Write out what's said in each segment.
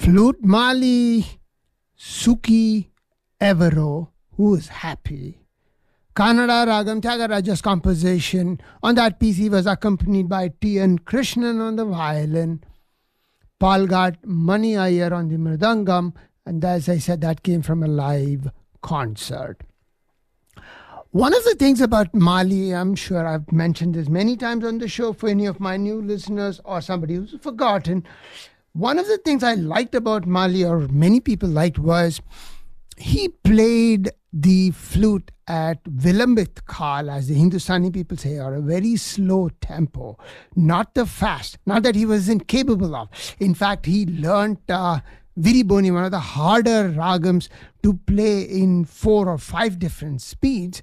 Flute Mali, Suki Evero, who is happy. Kannada Ragam Tyagaraja's composition. On that piece, he was accompanied by T.N. Krishnan on the violin, Palghat Mani Iyer on the mridangam, and as I said, that came from a live concert. One of the things about Mali, I'm sure I've mentioned this many times on the show for any of my new listeners or somebody who's forgotten. One of the things I liked about Mali, or many people liked, was he played the flute at Vilambit Kal, as the Hindustani people say, or a very slow tempo, not the fast, not that he wasn't capable of. In fact, he learned Viriboni, one of the harder ragams, to play in 4 or 5 different speeds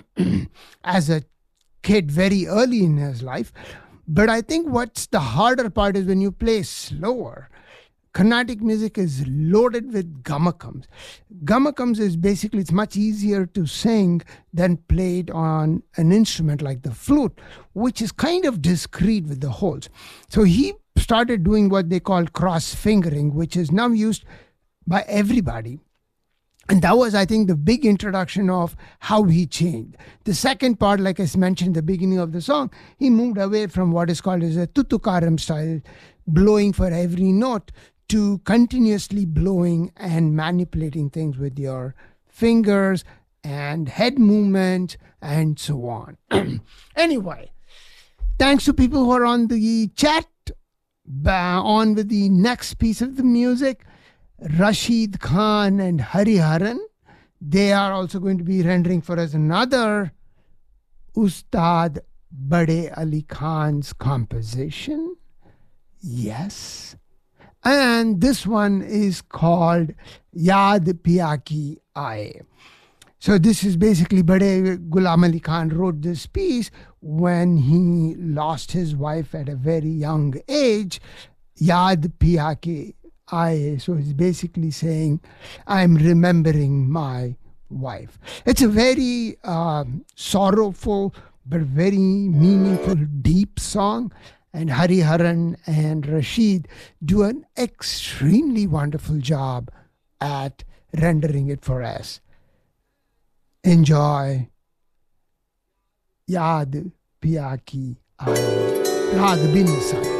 as a kid very early in his life. But I think what's the harder part is when you play slower. Carnatic music is loaded with gamakams. Gamakams is basically, it's much easier to sing than played on an instrument like the flute, which is kind of discreet with the holes. So he started doing what they call cross fingering, which is now used by everybody. And that was, I think, the big introduction of how he changed. The second part, like I mentioned at the beginning of the song, he moved away from what is called as a tutukaram style, blowing for every note, to continuously blowing and manipulating things with your fingers and head movement and so on. Anyway, thanks to people who are on the chat. On with the next piece of the music. Rashid Khan and Hariharan. They are also going to be rendering for us another Ustad Bade Ali Khan's composition. Yes. And this one is called Yaad Piya Ki Aaye. So this is basically Bade Ghulam Ali Khan wrote this piece when he lost his wife at a very young age. Yaad Piya Ki Aaye. So he's basically saying, I'm remembering my wife. It's a very sorrowful but very meaningful, deep song. And Hariharan and Rashid do an extremely wonderful job at rendering it for us. Enjoy. Yaad Piya Ki Aaye. Rag Bin Sa.